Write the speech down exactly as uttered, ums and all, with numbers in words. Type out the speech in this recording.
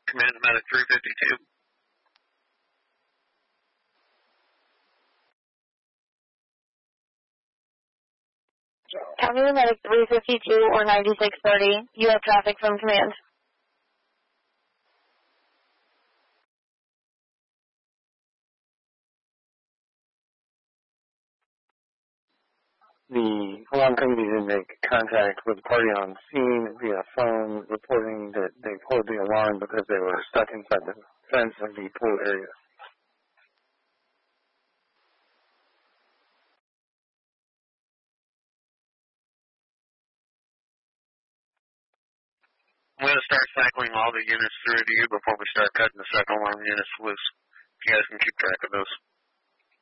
Command to Medic three fifty-two. County to Medic three fifty-two or ninety-six thirty. You have traffic from command. The alarm company did make contact with the party on scene via phone, reporting that they pulled the alarm because they were stuck inside the fence of the pool area. I'm going to start cycling all the units through to you before we start cutting the second alarm units loose. You guys can keep track of those.